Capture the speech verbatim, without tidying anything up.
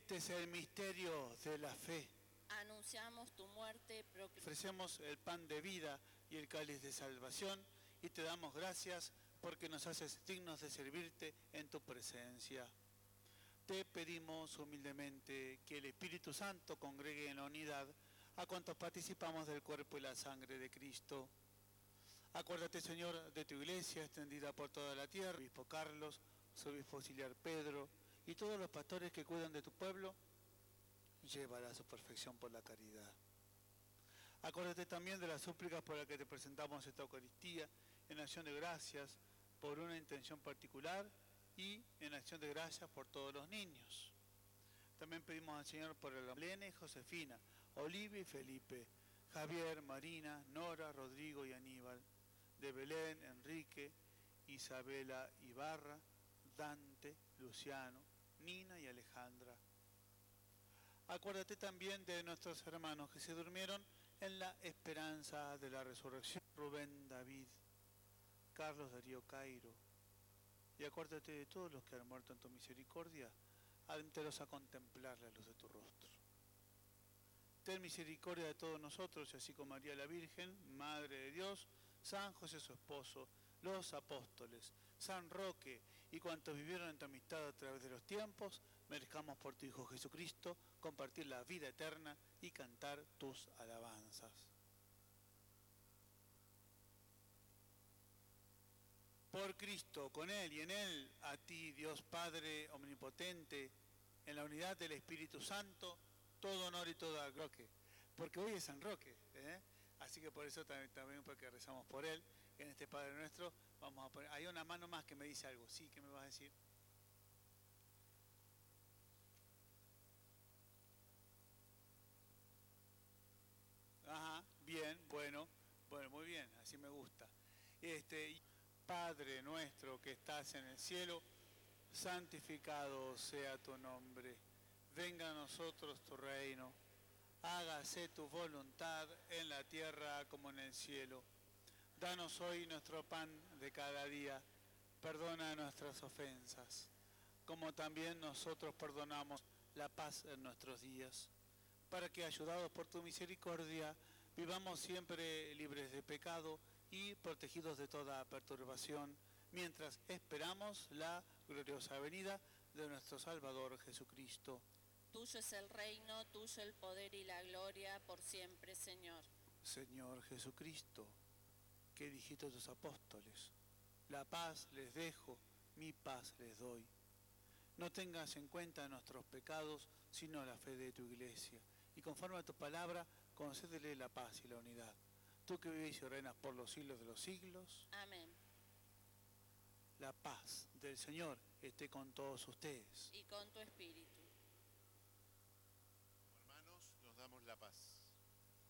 Este es el misterio de la fe. Anunciamos tu muerte, proclamamos. Ofrecemos el pan de vida y el cáliz de salvación y te damos gracias porque nos haces dignos de servirte en tu presencia. Te pedimos humildemente que el Espíritu Santo congregue en la unidad a cuantos participamos del cuerpo y la sangre de Cristo. Acuérdate, Señor, de tu iglesia extendida por toda la tierra, obispo Carlos, su obispo auxiliar Pedro y todos los pastores que cuidan de tu pueblo, llévala a su perfección por la caridad. Acuérdate también de las súplicas por las que te presentamos esta Eucaristía, en acción de gracias por una intención particular y en acción de gracias por todos los niños. También pedimos al Señor por el Elena y Josefina, Olivia y Felipe, Javier, Marina, Nora, Rodrigo y Aníbal, de Belén, Enrique, Isabela Ibarra, Dante, Luciano, Nina y Alejandra. Acuérdate también de nuestros hermanos que se durmieron en la esperanza de la resurrección. Rubén David, Carlos Darío Cairo. Y acuérdate de todos los que han muerto en tu misericordia, admítelos a contemplar la luz de tu rostro. Ten misericordia de todos nosotros, y así como María la Virgen, Madre de Dios, San José su esposo, los apóstoles, San Roque y cuantos vivieron en tu amistad a través de los tiempos, merezcamos por tu Hijo Jesucristo compartir la vida eterna y cantar tus alabanzas. Por Cristo, con Él y en Él, a ti, Dios Padre Omnipotente, en la unidad del Espíritu Santo, todo honor y toda gloria. Porque hoy es San Roque, ¿eh? Así que por eso también, también porque rezamos por Él, en este Padre Nuestro, vamos a poner... Hay una mano más que me dice algo. Sí, ¿qué me vas a decir? Ajá, bien, bueno, bueno, muy bien, así me gusta. Este, Padre nuestro que estás en el cielo, santificado sea tu nombre. Venga a nosotros tu reino. Hágase tu voluntad en la tierra como en el cielo. Danos hoy nuestro pan de cada día. Perdona nuestras ofensas, como también nosotros perdonamos la paz en nuestros días, para que, ayudados por tu misericordia, vivamos siempre libres de pecado y protegidos de toda perturbación, mientras esperamos la gloriosa venida de nuestro Salvador Jesucristo. Tuyo es el reino, tuyo el poder y la gloria, por siempre, Señor. Señor Jesucristo, que dijiste a tus apóstoles, la paz les dejo, mi paz les doy. No tengas en cuenta nuestros pecados, sino la fe de tu iglesia. Y conforme a tu palabra, concédele la paz y la unidad. Tú que vives y reinas por los siglos de los siglos. Amén. La paz del Señor esté con todos ustedes. Y con tu espíritu. Como hermanos, nos damos la paz.